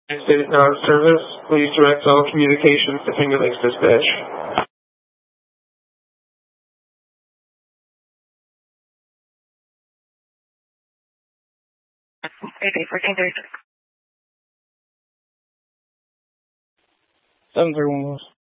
State Service, please direct all communications to Finger Lakes Dispatch. Okay, 1430. 731.